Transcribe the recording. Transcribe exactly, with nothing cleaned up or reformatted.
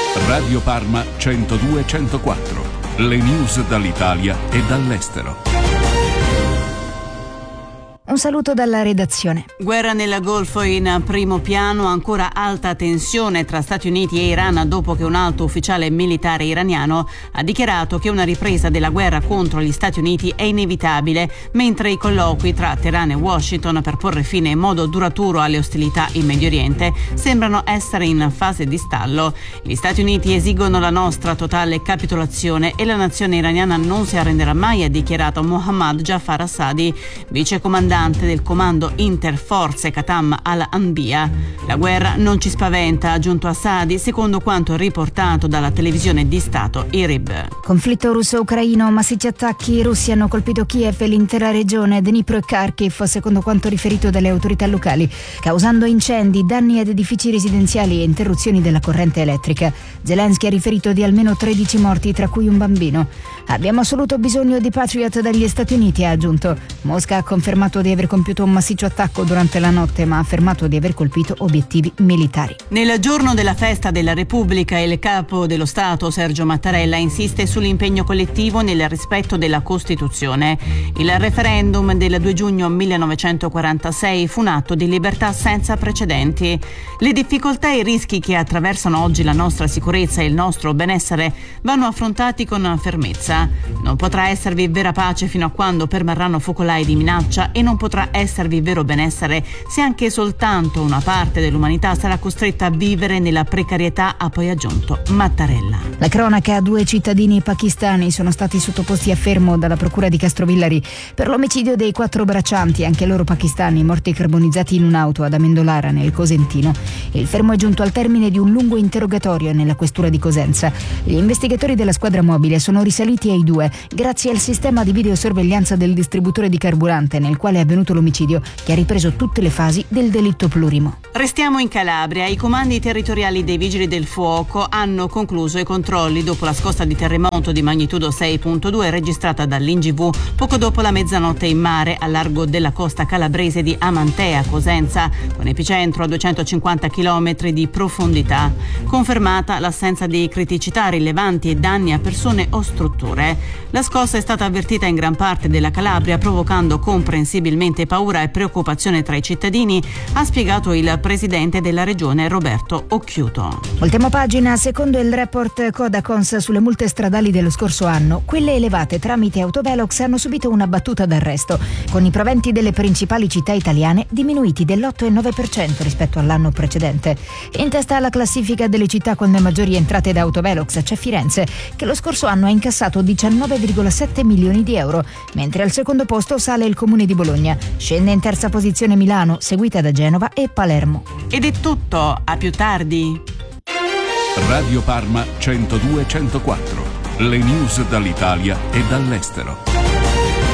Radio Parma centodue centoquattro. Le news dall'Italia e dall'estero. Un saluto dalla redazione. Guerra nel Golfo in primo piano, ancora alta tensione tra Stati Uniti e Iran dopo che un alto ufficiale militare iraniano ha dichiarato che una ripresa della guerra contro gli Stati Uniti è inevitabile, mentre i colloqui tra Teheran e Washington per porre fine in modo duraturo alle ostilità in Medio Oriente sembrano essere in fase di stallo. Gli Stati Uniti esigono la nostra totale capitolazione e la nazione iraniana non si arrenderà mai, ha dichiarato Mohammad Jafar Assadi, vicecomandante del comando interforze Qatam al-Anbiya. La guerra non ci spaventa, ha aggiunto Assadi, secondo quanto riportato dalla televisione di Stato I R I B. Conflitto russo-ucraino, massicci attacchi russi hanno colpito Kiev e l'intera regione, Dnipro e Kharkiv, secondo quanto riferito dalle autorità locali, causando incendi, danni ad edifici residenziali e interruzioni della corrente elettrica. Zelensky ha riferito di almeno tredici morti, tra cui un bambino. Abbiamo assoluto bisogno di Patriot dagli Stati Uniti, ha aggiunto. Mosca ha confermato di aver compiuto un massiccio attacco durante la notte, ma ha affermato di aver colpito obiettivi militari. Nel giorno della festa della Repubblica, il capo dello Stato Sergio Mattarella insiste sull'impegno collettivo nel rispetto della Costituzione. Il referendum del due giugno millenovecentoquarantasei fu un atto di libertà senza precedenti. Le difficoltà e i rischi che attraversano oggi la nostra sicurezza e il nostro benessere vanno affrontati con fermezza. Non potrà esservi vera pace fino a quando permarranno focolai di minaccia e non potrà esservi vero benessere se anche soltanto una parte dell'umanità sarà costretta a vivere nella precarietà, ha poi aggiunto Mattarella. La cronaca: due cittadini pakistani sono stati sottoposti a fermo dalla procura di Castrovillari per l'omicidio dei quattro braccianti, anche loro pakistani, morti carbonizzati in un'auto ad Amendolara nel Cosentino. Il fermo è giunto al termine di un lungo interrogatorio nella questura di Cosenza. Gli investigatori della squadra mobile sono risaliti ai due grazie al sistema di videosorveglianza del distributore di carburante nel quale è avvenuto l'omicidio, che ha ripreso tutte le fasi del delitto plurimo. Restiamo in Calabria. I comandi territoriali dei Vigili del Fuoco hanno concluso i controlli dopo la scossa di terremoto di magnitudo sei virgola due registrata dall'I N G V poco dopo la mezzanotte in mare al largo della costa calabrese di Amantea, Cosenza, con epicentro a duecentocinquanta chilometri di profondità. Confermata l'assenza di criticità rilevanti e danni a persone o strutture. La scossa è stata avvertita in gran parte della Calabria, provocando comprensibilmente paura e preoccupazione tra i cittadini, ha spiegato il presidente della regione Roberto Occhiuto. Ultima pagina. Secondo il report Codacons sulle multe stradali dello scorso anno, quelle elevate tramite autovelox hanno subito una battuta d'arresto, con i proventi delle principali città italiane diminuiti dell'otto virgola nove per cento rispetto all'anno precedente. In testa alla classifica delle città con le maggiori entrate da autovelox c'è Firenze, che lo scorso anno ha incassato diciannove virgola sette milioni di euro, mentre al secondo posto sale il comune di Bologna. Scende in terza posizione Milano, seguita da Genova e Palermo. Ed è tutto, a più tardi. Radio Parma centodue centoquattro. Le news dall'Italia e dall'estero.